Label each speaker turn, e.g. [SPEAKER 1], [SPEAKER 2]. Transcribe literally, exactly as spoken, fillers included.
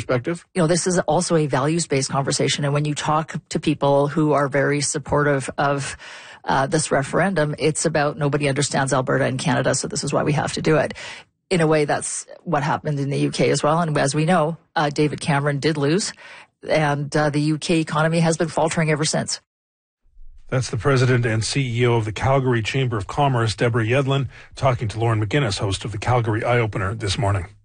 [SPEAKER 1] perspective?
[SPEAKER 2] You know, this is also a values-based conversation. And when you talk to people who are very supportive of uh, this referendum, it's about nobody understands Alberta and Canada, so this is why we have to do it. In a way, that's what happened in the U K as well. And as we know, uh, David Cameron did lose, and uh, the U K economy has been faltering ever since.
[SPEAKER 1] That's the president and C E O of the Calgary Chamber of Commerce, Deborah Yedlin, talking to Lauren McGinnis, host of the Calgary Eye Opener this morning.